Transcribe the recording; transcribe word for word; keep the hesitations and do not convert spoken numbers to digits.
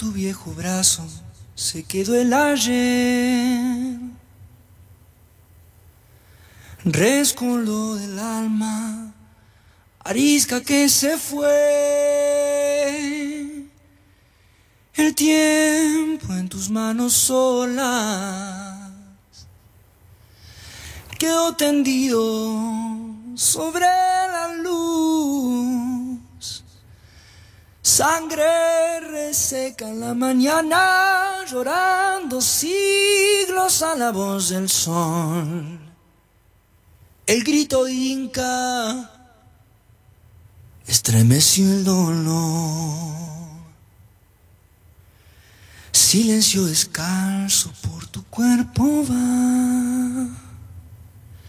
Tu viejo brazo se quedó el ayer, rescoldo del alma, arisca que se fue. El tiempo en tus manos solas quedó tendido sobre la luz. Sangre reseca en la mañana, llorando siglos a la voz del sol. El grito inca estremeció el dolor. Silencio descalzo por tu cuerpo va.